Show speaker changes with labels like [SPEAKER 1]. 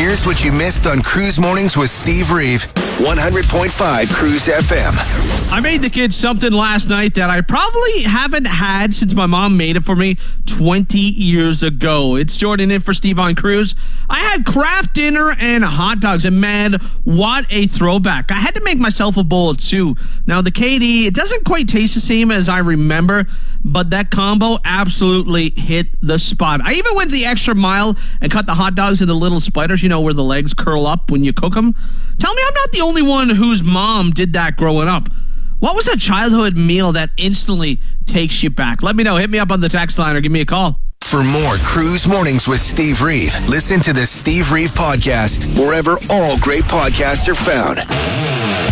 [SPEAKER 1] Here's what you missed on Cruise Mornings with Steve Reeve. 100.5 Cruise FM.
[SPEAKER 2] I made the kids something last night that I probably haven't had since my mom made it for me 20 years ago. It's Jordan in for Steve on Cruise. I had Kraft dinner and hot dogs, and man, what a throwback. I had to make myself a bowl too. Now, the KD, it doesn't quite taste the same as I remember, but that combo absolutely hit the spot. I even went the extra mile and cut the hot dogs into little spiders, you know, where the legs curl up when you cook them. Tell me I'm not the only one whose mom did that growing up. What was a childhood meal that instantly takes you back? Let me know. Hit me up on the text line or give me a call.
[SPEAKER 1] For more Cruise Mornings with Steve Reeve, listen to the Steve Reeve Podcast wherever all great podcasts are found.